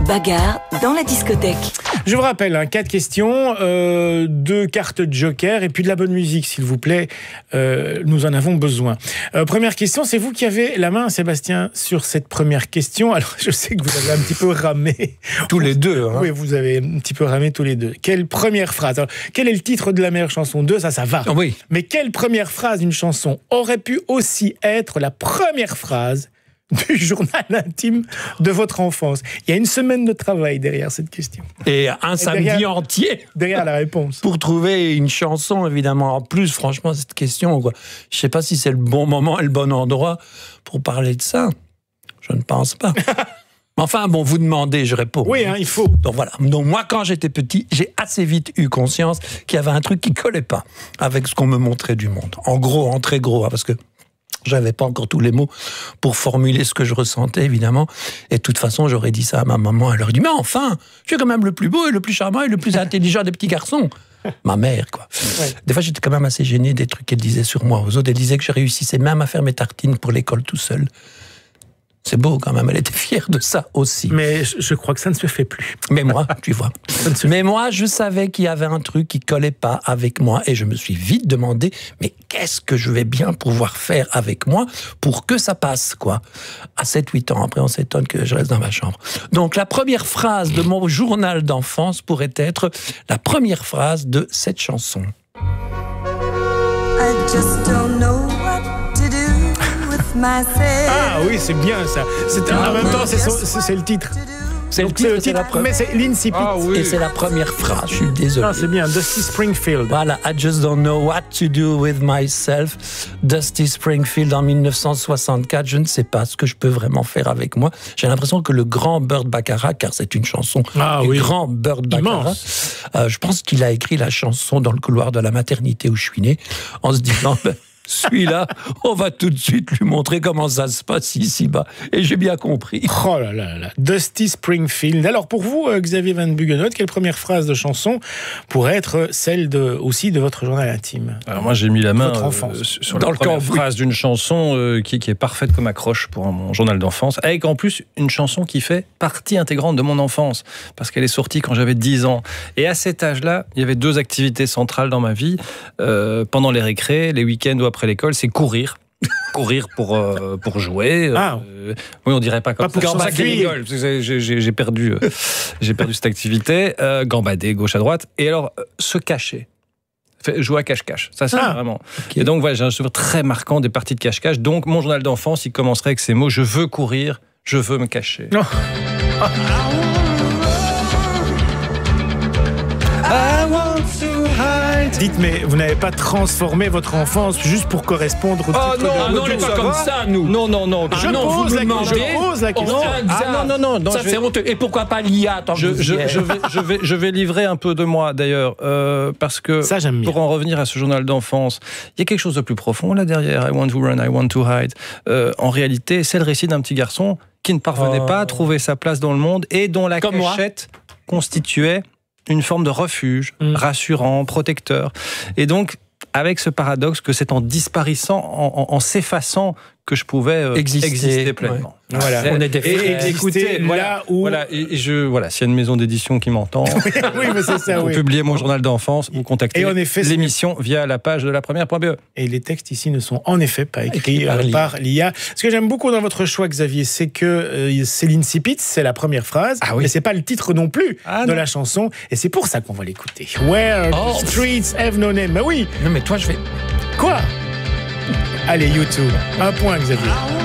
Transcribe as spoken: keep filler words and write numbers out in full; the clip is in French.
bagarre dans la discothèque. Je vous rappelle, hein, quatre questions, euh, deux cartes de joker et puis de la bonne musique, s'il vous plaît. Euh, nous en avons besoin. Euh, première question, c'est vous qui avez la main, Sébastien, sur cette première question. Alors, je sais que vous avez un petit peu ramé. Tous les deux. Hein. Oui, vous avez un petit peu ramé tous les deux. Quelle première phrase? Alors, quel est le titre de la meilleure chanson? Deux, ça, ça va. Oh oui. Mais quelle première phrase d'une chanson aurait pu aussi être la première phrase du journal intime de votre enfance? Il y a une semaine de travail derrière cette question. Et un et samedi derrière, entier. Derrière la réponse. Pour trouver une chanson, évidemment. En plus, franchement, cette question, quoi. Je ne sais pas si c'est le bon moment et le bon endroit pour parler de ça. Je ne pense pas. Enfin, bon, vous demandez, je réponds. Oui, hein, il faut. Donc voilà. Donc moi, quand j'étais petit, j'ai assez vite eu conscience qu'il y avait un truc qui collait pas avec ce qu'on me montrait du monde. En gros, en très gros, hein, parce que j'avais pas encore tous les mots pour formuler ce que je ressentais, évidemment. Et de toute façon, j'aurais dit ça à ma maman. Elle aurait dit, mais enfin, je suis quand même le plus beau et le plus charmant et le plus intelligent des petits garçons. Ma mère, quoi. Ouais. Des fois, j'étais quand même assez gêné des trucs qu'elle disait sur moi. Aux autres, elle disait que je réussissais même à faire mes tartines pour l'école tout seul. C'est beau quand même, elle était fière de ça aussi. Mais je crois que ça ne se fait plus. Mais moi, tu vois. Mais moi, je savais qu'il y avait un truc qui collait pas avec moi et je me suis vite demandé, mais qu'est-ce que je vais bien pouvoir faire avec moi pour que ça passe, quoi. À sept huit ans, après on s'étonne que je reste dans ma chambre. Donc la première phrase de mon journal d'enfance pourrait être la première phrase de cette chanson. I just don't know what to do. Ah oui, c'est bien ça. C'est, en même temps, c'est, son, c'est, c'est le titre. C'est le titre, c'est le titre, c'est mais c'est l'incipit. Ah, oui. Et c'est la première phrase, je suis désolé. Ah, c'est bien, Dusty Springfield. Voilà, I just don't know what to do with myself. Dusty Springfield en dix-neuf cent soixante-quatre, je ne sais pas ce que je peux vraiment faire avec moi. J'ai l'impression que le grand Burt Bacharach, car c'est une chanson ah, du oui. grand Burt Bacharach, euh, je pense qu'il a écrit la chanson dans le couloir de la maternité où je suis né, en se disant... Celui-là, on va tout de suite lui montrer comment ça se passe ici-bas. Et j'ai bien compris. Oh là là là, Dusty Springfield. Alors pour vous, Xavier Van Buggenhout, quelle première phrase de chanson pourrait être celle de, aussi de votre journal intime? Alors moi j'ai mis la main euh, sur la première phrase d'une chanson euh, qui, qui est parfaite comme accroche pour mon journal d'enfance, avec en plus une chanson qui fait partie intégrante de mon enfance, parce qu'elle est sortie quand j'avais dix ans. Et à cet âge-là, il y avait deux activités centrales dans ma vie, euh, pendant les récrés, les week-ends ou après l'école, c'est courir. courir pour, euh, pour jouer. Ah. Euh, oui, on dirait pas comme pas pour ça. Gambader, j'ai, j'ai, j'ai, perdu, euh, j'ai perdu cette activité. Euh, gambader, gauche à droite. Et alors, euh, se cacher. Jouer à cache-cache. Ça, c'est ah. vraiment. Okay. Et donc, voilà, j'ai un souvenir très marquant des parties de cache-cache. Donc, mon journal d'enfance, il commencerait avec ces mots. Je veux courir, je veux me cacher. Non. Ah. I want to hide. Dites, mais vous n'avez pas transformé votre enfance juste pour correspondre au oh titre non, de... Ah non, on n'est pas comme ça, nous. Non, non, non. Je, ah non, pose, la, demandez, je pose la question. Ah non, non, non. non ça, vais... c'est honteux. Et pourquoi pas l'I A tant je, que je, je, vais, je, vais, je vais livrer un peu de moi, d'ailleurs, euh, parce que, ça, j'aime bien. Pour en revenir à ce journal d'enfance, il y a quelque chose de plus profond là derrière. I want to run, I want to hide. Euh, en réalité, c'est le récit d'un petit garçon qui ne parvenait oh. pas à trouver sa place dans le monde et dont la comme cachette moi. Constituait une forme de refuge, mmh. rassurant, protecteur. Et donc, avec ce paradoxe que c'est en disparaissant, en, en, en s'effaçant, que je pouvais euh, exister, exister pleinement. Ouais. Voilà. On est des frères. Et, et écoutez, voilà, là où... voilà, et, et je, voilà, s'il y a une maison d'édition qui m'entend, oui, mais c'est ça, vous oui. publiez mon journal d'enfance, vous contactez et en effet, l'émission via la page de la première point b e. Et les textes ici ne sont en effet pas écrits par, euh, par l'I A. Ce que j'aime beaucoup dans votre choix, Xavier, c'est que euh, c'est l'incipit, c'est la première phrase, ah oui. mais c'est pas le titre non plus ah de non. la chanson, et c'est pour ça qu'on va l'écouter. Where oh. the streets have no name. Mais oui. Non mais toi je vais. Quoi? Allez, YouTube. Un point, Xavier.